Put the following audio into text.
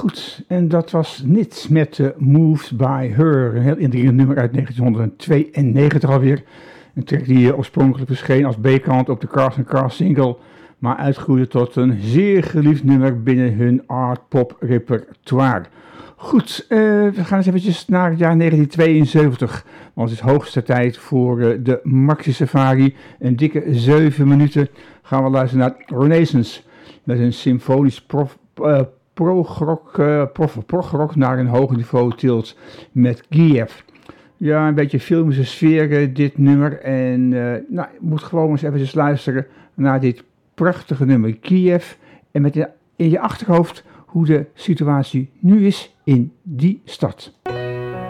Goed, en dat was Nits met Moved by Her, een heel indringend nummer uit 1992 alweer. Een track die oorspronkelijk verscheen als B-kant op de Cars & Cars single, maar uitgroeide tot een zeer geliefd nummer binnen hun art-pop repertoire. Goed, we gaan eens eventjes naar het jaar 1972, want het is hoogste tijd voor de Maxi Safari. Een dikke 7 minuten gaan we luisteren naar Renaissance met een symfonisch prog-rock naar een hoger niveau tilt met Kiev. Ja, een beetje filmische sfeer dit nummer en je moet gewoon eens eventjes luisteren naar dit prachtige nummer Kiev en met in je achterhoofd hoe de situatie nu is in die stad.